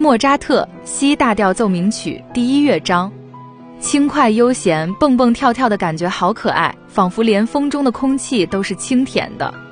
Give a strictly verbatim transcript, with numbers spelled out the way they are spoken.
莫扎特《西大调奏鸣曲》第一乐章，轻快悠闲，蹦蹦跳跳的感觉好可爱，仿佛连风中的空气都是清甜的。